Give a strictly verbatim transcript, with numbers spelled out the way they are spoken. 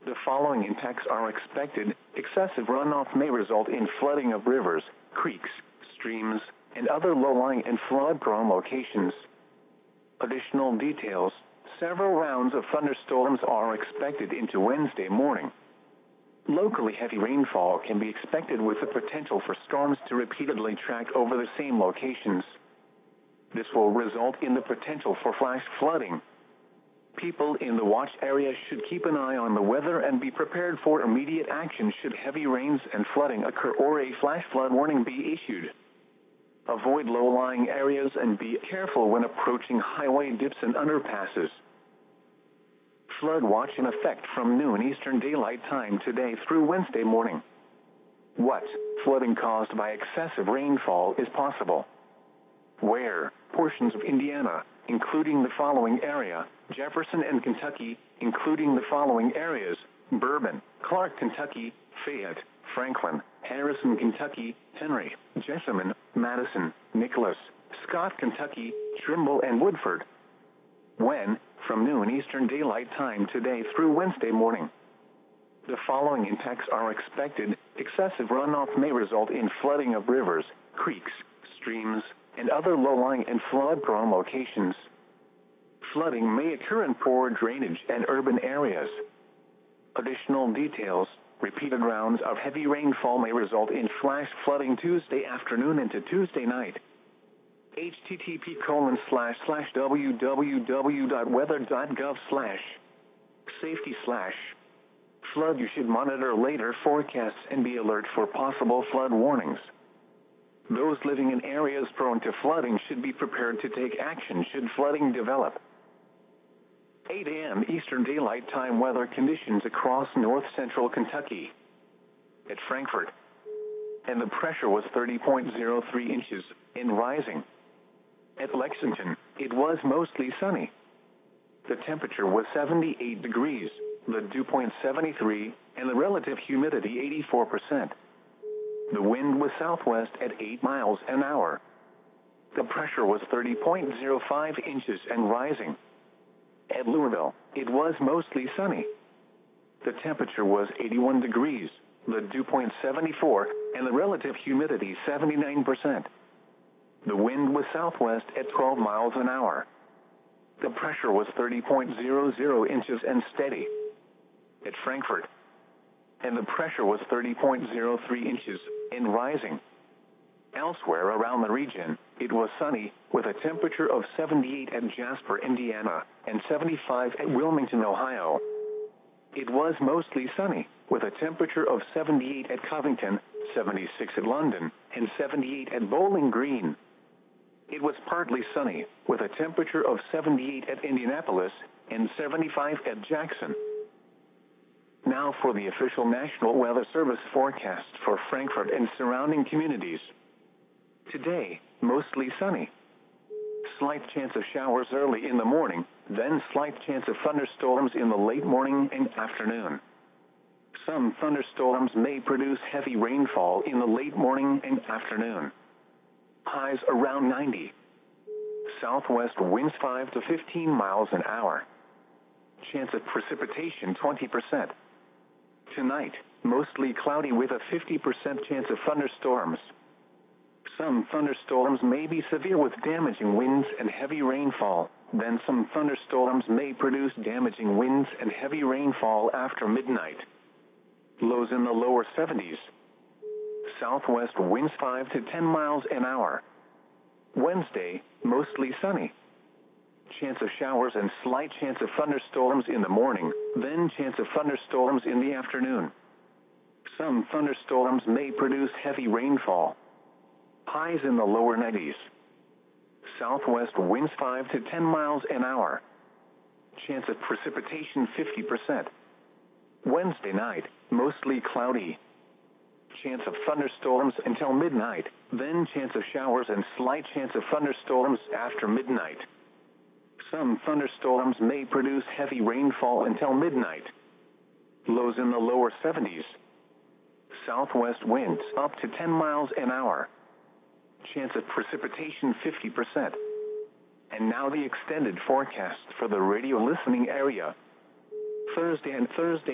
The following impacts are expected. Excessive runoff may result in flooding of rivers, creeks, streams, and other low-lying and flood-prone locations. Additional details. Several rounds of thunderstorms are expected into Wednesday morning. Locally heavy rainfall can be expected with the potential for storms to repeatedly track over the same locations. This will result in the potential for flash flooding. People in the watch area should keep an eye on the weather and be prepared for immediate action should heavy rains and flooding occur or a flash flood warning be issued. Avoid low-lying areas and be careful when approaching highway dips and underpasses. Flood watch in effect from noon Eastern Daylight Time today through Wednesday morning. What flooding caused by excessive rainfall is possible? Where? Portions of Indiana, including the following area: Jefferson and Kentucky, including the following areas: Bourbon, Clark, Kentucky, Fayette, Franklin, Harrison, Kentucky, Henry, Jessamine, Madison, Nicholas, Scott, Kentucky, Trimble, and Woodford. When? From noon Eastern Daylight Time today through Wednesday morning. The following impacts are expected. Excessive runoff may result in flooding of rivers, creeks, streams, and other low-lying and flood-prone locations. Flooding may occur in poor drainage and urban areas. Additional details. Repeated rounds of heavy rainfall may result in flash flooding Tuesday afternoon into Tuesday night. http colon slash slash www.weather.gov slash safety slash flood. You should monitor later forecasts and be alert for possible flood warnings. Those living in areas prone to flooding should be prepared to take action should flooding develop. eight a m Eastern Daylight Time weather conditions across north central Kentucky. At Frankfort, and the pressure was thirty point zero three inches, and rising. At Lexington, it was mostly sunny. The temperature was seventy-eight degrees, the dew point seventy-three, and the relative humidity eighty-four percent. The wind was southwest at eight miles an hour. The pressure was thirty point zero five inches and rising. At Louisville, it was mostly sunny. The temperature was eighty-one degrees, the dew point seventy-four, and the relative humidity seventy-nine percent. The wind was southwest at twelve miles an hour. The pressure was thirty point zero zero inches and steady. At Frankfort, and the pressure was thirty point zero three inches and rising. Elsewhere around the region, it was sunny, with a temperature of seventy-eight at Jasper, Indiana, and seventy-five at Wilmington, Ohio. It was mostly sunny, with a temperature of seventy-eight at Covington, seventy-six at London, and seventy-eight at Bowling Green. It was partly sunny, with a temperature of seventy-eight at Indianapolis, and seventy-five at Jackson. Now for the official National Weather Service forecast for Frankfort and surrounding communities. Today, mostly sunny. Slight chance of showers early in the morning, then slight chance of thunderstorms in the late morning and afternoon. Some thunderstorms may produce heavy rainfall in the late morning and afternoon. Highs around ninety. Southwest winds five to fifteen miles an hour. Chance of precipitation twenty percent. Tonight, mostly cloudy with a fifty percent chance of thunderstorms. Some thunderstorms may be severe with damaging winds and heavy rainfall, then some thunderstorms may produce damaging winds and heavy rainfall after midnight. Lows in the lower seventies. Southwest winds five to ten miles an hour. Wednesday, mostly sunny. Chance of showers and slight chance of thunderstorms in the morning, then chance of thunderstorms in the afternoon. Some thunderstorms may produce heavy rainfall. Highs in the lower nineties. Southwest winds five to ten miles an hour. Chance of precipitation fifty percent. Wednesday night, mostly cloudy. Chance of thunderstorms until midnight, then chance of showers and slight chance of thunderstorms after midnight. Some thunderstorms may produce heavy rainfall until midnight. Lows in the lower seventies. Southwest winds up to ten miles an hour. Chance of precipitation fifty percent. And now the extended forecast for the radio listening area. Thursday and Thursday